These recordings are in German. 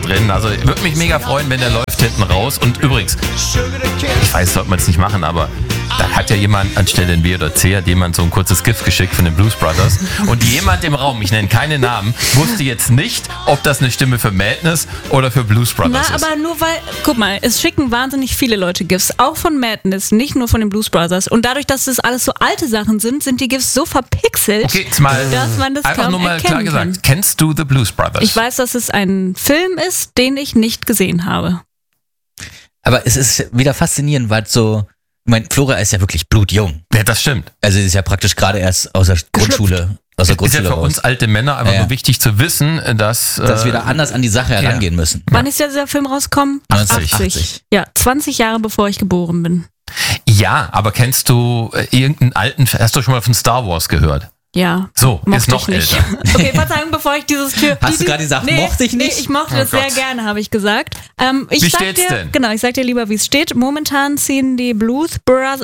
drin. Also würde mich mega freuen, wenn der läuft hinten raus. Und übrigens, ich weiß, sollte man es nicht machen, aber da hat ja jemand anstelle in B oder C, hat jemand so ein kurzes GIF geschickt von den Blues Brothers. Und jemand im Raum, ich nenne keine Namen, wusste jetzt nicht, ob das eine Stimme für Madness oder für Blues Brothers ist. Aber nur weil, guck mal, es schicken wahnsinnig viele Leute GIFs, auch von Madness, nicht nur von den Blues Brothers. Und dadurch, dass das alles so alte Sachen sind die GIFs so verpixelt, okay, jetzt mal, dass man das einfach kaum nur mal klar gesagt, kann. Kennst du The Blues Brothers? Ich weiß, dass es ein Film ist, den ich nicht gesehen habe. Aber es ist wieder faszinierend, weil so, ich meine, Flora ist ja wirklich blutjung. Ja, das stimmt. Also sie ist ja praktisch gerade erst aus der Grundschule. Ist ja für uns alte Männer aber nur wichtig zu wissen, dass wir da anders an die Sache herangehen müssen. Wann ist dieser Film rausgekommen? 80. Ja, 20 Jahre bevor ich geboren bin. Ja, aber kennst du irgendeinen alten, hast du schon mal von Star Wars gehört? Ja. So, ist noch älter. Okay, Verzeihung, bevor ich dieses Tür... Hast du gerade gesagt, mochte ich nicht? Nee, ich mochte das sehr gerne, habe ich gesagt. Wie steht's denn? Genau, ich sag dir lieber, wie es steht. Momentan ziehen die Blues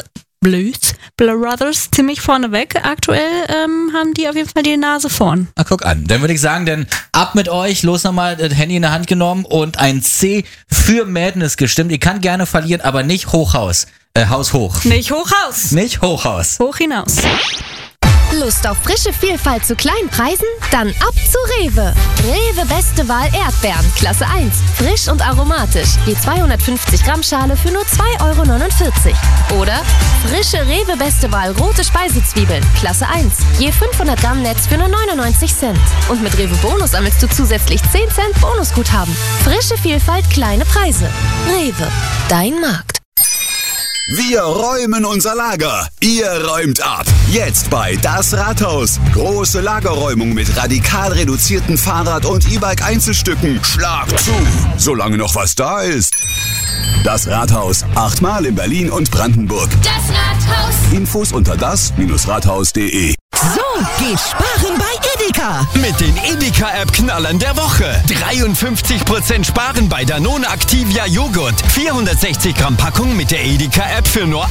Brothers ziemlich vorne weg. Aktuell haben die auf jeden Fall die Nase vorn. Na, guck an. Dann würde ich sagen, dann ab mit euch, los nochmal, das Handy in der Hand genommen und ein C für Madness gestimmt. Ihr kann gerne verlieren, aber nicht Hochhaus. Haus hoch. Nicht Hochhaus. Nicht Hochhaus. Hoch hinaus. Lust auf frische Vielfalt zu kleinen Preisen? Dann ab zu Rewe. Rewe Beste Wahl Erdbeeren, Klasse 1. Frisch und aromatisch. Die 250 Gramm Schale für nur 2,49 €. Oder frische Rewe Beste Wahl rote Speisezwiebeln, Klasse 1. Je 500 Gramm Netz für nur 99 Cent. Und mit Rewe Bonus sammelst du zusätzlich 10 Cent Bonusguthaben. Frische Vielfalt, kleine Preise. Rewe, dein Markt. Wir räumen unser Lager. Ihr räumt ab. Jetzt bei Das Rathaus. Große Lagerräumung mit radikal reduzierten Fahrrad- und E-Bike-Einzelstücken. Schlag zu, solange noch was da ist. Das Rathaus. 8-mal in Berlin und Brandenburg. Das Rathaus. Infos unter das-rathaus.de. So geht sparen bei Edeka. Mit den Edeka-App-Knallern der Woche. 53% sparen bei Danone Activia Joghurt. 460 Gramm Packung mit der Edeka-App für nur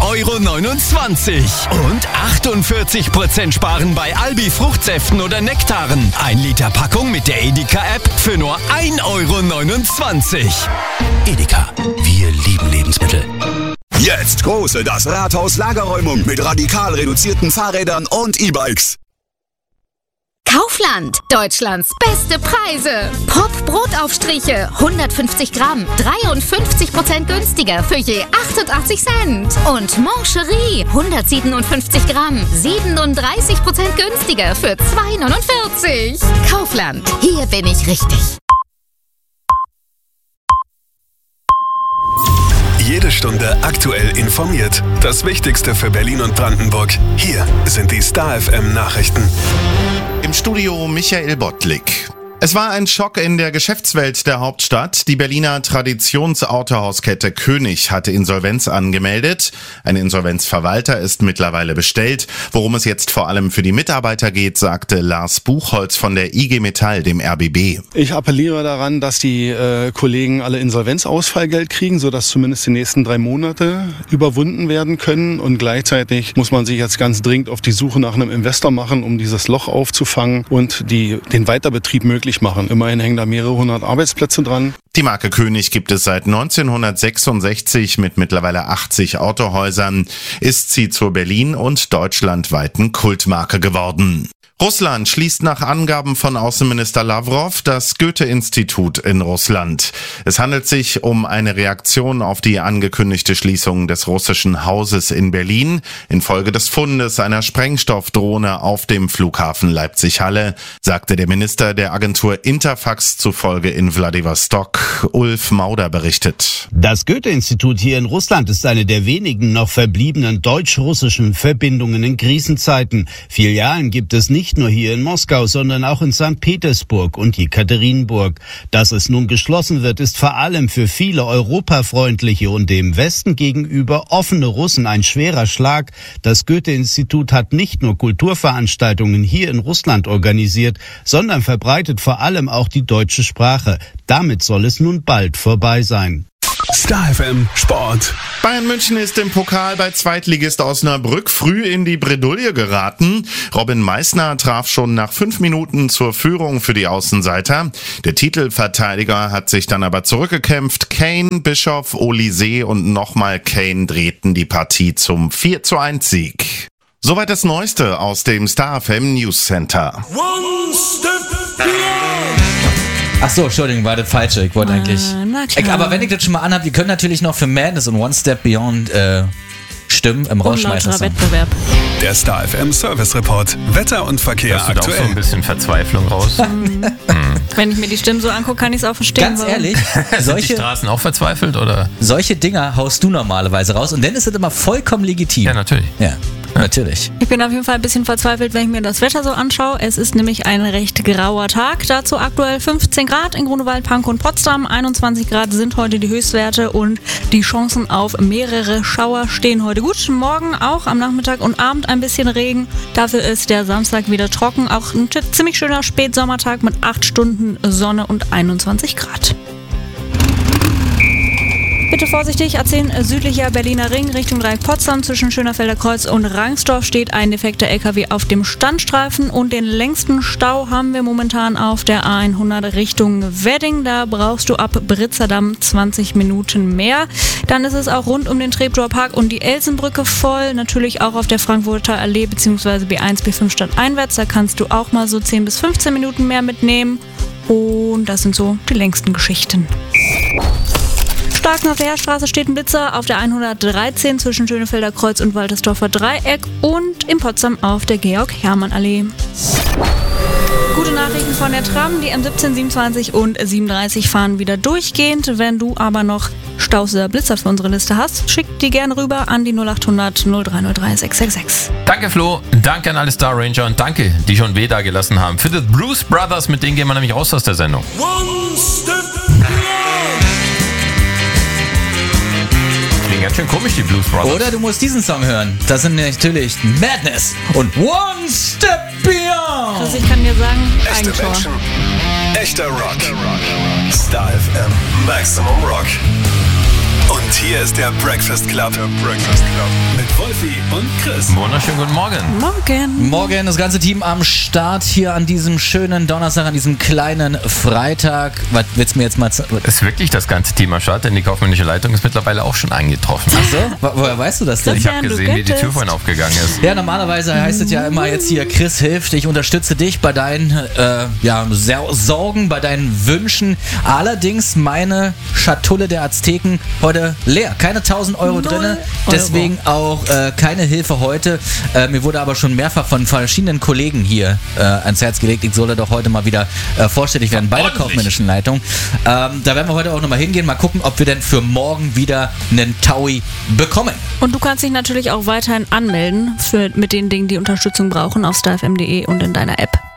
1,29 €. Und 48% sparen bei Albi Fruchtsäften oder Nektaren. 1 Liter Packung mit der Edeka-App für nur 1,29 €. Edeka, wir lieben Lebensmittel. Jetzt große Das Rathaus Lagerräumung mit radikal reduzierten Fahrrädern und E-Bikes. Kaufland, Deutschlands beste Preise. Pop Brotaufstriche, 150 Gramm, 53% günstiger für je 88 Cent. Und Mancherie, 157 Gramm, 37% günstiger für 2,49 €. Kaufland, hier bin ich richtig. Jede Stunde aktuell informiert. Das Wichtigste für Berlin und Brandenburg. Hier sind die Star FM Nachrichten. Im Studio Michael Bottlik. Es war ein Schock in der Geschäftswelt der Hauptstadt. Die Berliner Traditionsautohauskette König hatte Insolvenz angemeldet. Ein Insolvenzverwalter ist mittlerweile bestellt. Worum es jetzt vor allem für die Mitarbeiter geht, sagte Lars Buchholz von der IG Metall, dem RBB. Ich appelliere daran, dass die Kollegen alle Insolvenzausfallgeld kriegen, sodass zumindest die nächsten 3 Monate überwunden werden können. Und gleichzeitig muss man sich jetzt ganz dringend auf die Suche nach einem Investor machen, um dieses Loch aufzufangen und den Weiterbetrieb möglich machen. Immerhin hängen da mehrere hundert Arbeitsplätze dran. Die Marke König gibt es seit 1966 mit mittlerweile 80 Autohäusern. Ist sie zur Berlin- und deutschlandweiten Kultmarke geworden. Russland schließt nach Angaben von Außenminister Lavrov das Goethe-Institut in Russland. Es handelt sich um eine Reaktion auf die angekündigte Schließung des russischen Hauses in Berlin infolge des Fundes einer Sprengstoffdrohne auf dem Flughafen Leipzig-Halle, sagte der Minister der Agentur Interfax zufolge in Wladiwostok. Ulf Mauder berichtet. Das Goethe-Institut hier in Russland ist eine der wenigen noch verbliebenen deutsch-russischen Verbindungen in Krisenzeiten. Filialen gibt es nicht nur hier in Moskau, sondern auch in St. Petersburg und Jekaterinburg. Dass es nun geschlossen wird, ist vor allem für viele europafreundliche und dem Westen gegenüber offene Russen ein schwerer Schlag. Das Goethe-Institut hat nicht nur Kulturveranstaltungen hier in Russland organisiert, sondern verbreitet vor allem auch die deutsche Sprache. Damit soll es nun bald vorbei sein. Star FM Sport. Bayern München ist im Pokal bei Zweitligist Osnabrück früh in die Bredouille geraten. Robin Meissner traf schon nach 5 Minuten zur Führung für die Außenseiter. Der Titelverteidiger hat sich dann aber zurückgekämpft. Kane, Bischoff, Olise und nochmal Kane drehten die Partie zum 4:1-Sieg. Soweit das Neueste aus dem Star FM News Center. Ach so, Entschuldigung, war das falsche. Ich wollte eigentlich... Aber wenn ich das schon mal anhabe, wir können natürlich noch für Madness und One Step Beyond stimmen im Rauschmeister. Wettbewerb. Der Star FM Service Report. Wetter und Verkehr Hast du da auch so aktuell. ein bisschen Verzweiflung raus? Wenn ich mir die Stimmen so angucke, kann ich es auch verstehen. Ganz ehrlich, Sind die Straßen auch verzweifelt, oder? solche Dinger haust du normalerweise raus und dann ist es immer vollkommen legitim. Ja, natürlich. Ja, natürlich. Ich bin auf jeden Fall ein bisschen verzweifelt, wenn ich mir das Wetter so anschaue. Es ist nämlich ein recht grauer Tag. Dazu aktuell 15 Grad in Grunewald, Pankow und Potsdam. 21 Grad sind heute die Höchstwerte und die Chancen auf mehrere Schauer stehen heute gut. Morgen auch am Nachmittag und Abend ein bisschen Regen. Dafür ist der Samstag wieder trocken. Auch ein ziemlich schöner Spätsommertag mit 8 Stunden Sonne und 21 Grad. Bitte vorsichtig, A10 südlicher Berliner Ring Richtung Dreieck Potsdam zwischen Schönerfelder Kreuz und Rangsdorf steht ein defekter LKW auf dem Standstreifen und den längsten Stau haben wir momentan auf der A100 Richtung Wedding. Da brauchst du ab Britzerdamm 20 Minuten mehr. Dann ist es auch rund um den Treptower Park und die Elsenbrücke voll. Natürlich auch auf der Frankfurter Allee bzw. B1, B5 stadteinwärts. Da kannst du auch mal so 10 bis 15 Minuten mehr mitnehmen. Und das sind so die längsten Geschichten. Starken auf der Heerstraße steht ein Blitzer auf der 113 zwischen Schönefelder Kreuz und Waltersdorfer Dreieck und in Potsdam auf der Georg-Hermann-Allee. Gute Nachrichten von der Tram, die M17, 27 und 37 fahren wieder durchgehend. Wenn du aber noch Staus oder Blitzer für unsere Liste hast, schick die gerne rüber an die 0800 0303 666. Danke Flo, danke an alle Star Ranger und danke, die schon weh da gelassen haben. Für die Blues Brothers, mit denen gehen wir nämlich raus aus der Sendung. Klingt ganz schön komisch, die Blues Brothers. Oder du musst diesen Song hören. Das sind natürlich Madness und One Step Beyond. Also ich kann dir sagen, Echte Eigentor. Menschen. Echter Rock. Star FM Maximum Rock. Und hier ist der Breakfast Club. Mit Wolfi und Chris. Wunderschönen guten Morgen. Morgen. Morgen das ganze Team am Start hier an diesem schönen Donnerstag, an diesem kleinen Freitag. Was willst du mir jetzt mal Ist wirklich das ganze Team am Start, denn die kaufmännische Leitung ist mittlerweile auch schon eingetroffen. Ach so? Woher weißt du das denn? Ich habe gesehen, wie die Tür vorhin aufgegangen ist. Ja, normalerweise heißt es ja immer jetzt hier, Chris hilft, ich unterstütze dich bei deinen Sorgen, bei deinen Wünschen. Allerdings meine Schatulle der Azteken heute leer. Keine 1.000 Euro drin, deswegen auch keine Hilfe heute. Mir wurde aber schon mehrfach von verschiedenen Kollegen hier ans Herz gelegt, ich solle doch heute mal wieder vorstellig werden bei der kaufmännischen Leitung. Da werden wir heute auch nochmal hingehen, mal gucken, ob wir denn für morgen wieder einen Taui bekommen. Und du kannst dich natürlich auch weiterhin anmelden mit den Dingen, die Unterstützung brauchen auf starfm.de und in deiner App.